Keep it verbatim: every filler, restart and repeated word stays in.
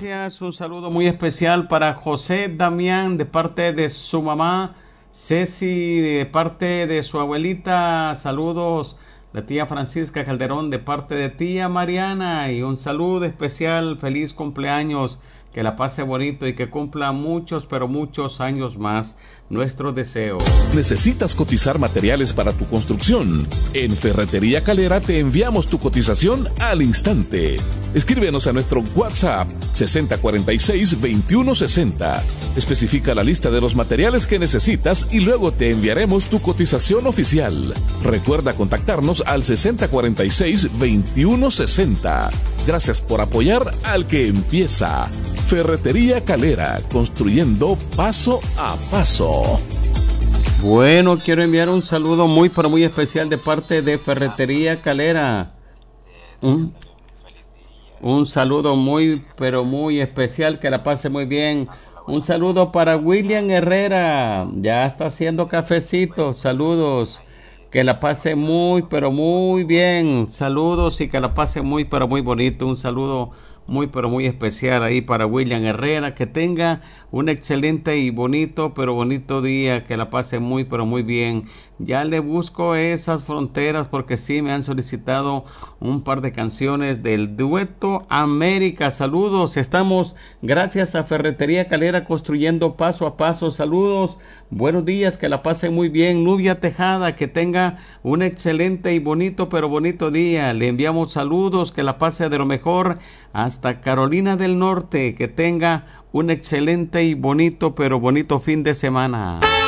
gracias. Un saludo muy especial para José Damián de parte de su mamá, Ceci de parte de su abuelita. Saludos. La tía Francisca Calderón de parte de tía Mariana. Y un saludo especial. Feliz cumpleaños. Que la pase bonito y que cumpla muchos, pero muchos años más. Nuestro deseo. ¿Necesitas cotizar materiales para tu construcción? En Ferretería Calera te enviamos tu cotización al instante. Escríbenos a nuestro WhatsApp sesenta cuarenta y seis veintiuno sesenta. Especifica la lista de los materiales que necesitas y luego te enviaremos tu cotización oficial. Recuerda contactarnos al sesenta cuarenta y seis veintiuno sesenta. Gracias por apoyar al que empieza. Ferretería Calera, construyendo paso a paso. Bueno, quiero enviar un saludo muy, pero muy especial de parte de Ferretería Calera. Un, un saludo muy, pero muy especial, que la pase muy bien. Un saludo para William Herrera, ya está haciendo cafecito. Saludos, que la pase muy, pero muy bien. Saludos y que la pase muy, pero muy bonito. Un saludo muy, pero muy especial ahí para William Herrera. Que tenga un excelente y bonito, pero bonito día. Que la pase muy, pero muy bien. Ya le busco esas fronteras porque sí me han solicitado un par de canciones del dueto América. Saludos, estamos gracias a Ferretería Calera construyendo paso a paso. Saludos, buenos días, que la pase muy bien. Nubia Tejada, que tenga un excelente y bonito, pero bonito día. Le enviamos saludos, que la pase de lo mejor hasta Carolina del Norte. Que tenga un excelente y bonito, pero bonito fin de semana.